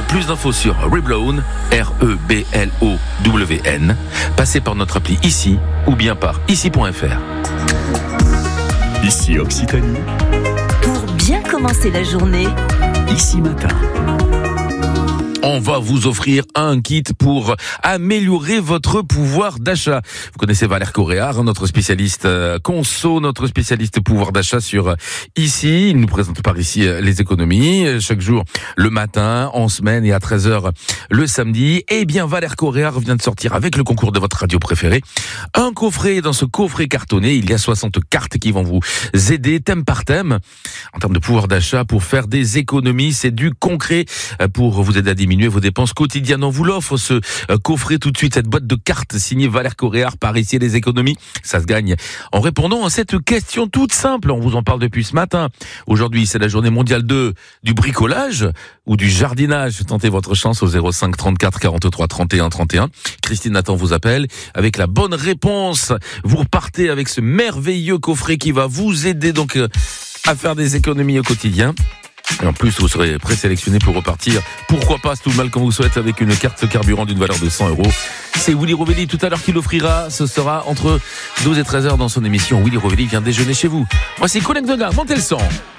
Plus d'infos sur Reblown, REBLOWN. Passez par notre appli ici ou bien par ici.fr. Ici Occitanie. Pour bien commencer la journée. Ici Matin. On va vous offrir un kit pour améliorer votre pouvoir d'achat. Vous connaissez Valère Coréard, notre spécialiste conso, notre spécialiste pouvoir d'achat sur Ici. Il nous présente par ici les économies, chaque jour le matin, en semaine et à 13h le samedi. Eh bien, Valère Coréard vient de sortir avec le concours de votre radio préférée un coffret. Dans ce coffret cartonné, il y a 60 cartes qui vont vous aider thème par thème en termes de pouvoir d'achat pour faire des économies. C'est du concret pour vous aider à diminuer vos dépenses quotidiennes. On vous l'offre, ce coffret tout de suite, cette boîte de cartes signée Valère Coréard par ici les économies. Ça se gagne en répondant à cette question toute simple. On vous en parle depuis ce matin. Aujourd'hui, c'est la journée mondiale du bricolage ou du jardinage. Tentez votre chance au 05 34 43 31 31. Christine Nathan vous appelle avec la bonne réponse. Vous repartez avec ce merveilleux coffret qui va vous aider donc à faire des économies au quotidien. Et en plus, vous serez présélectionné pour repartir. Pourquoi pas, c'est tout le mal qu'on vous souhaite, avec une carte carburant d'une valeur de 100 €. C'est Willy Rovelli tout à l'heure qui l'offrira. Ce sera entre 12 et 13h dans son émission. Willy Rovelli vient déjeuner chez vous. Voici Connect de Gare, montez le son.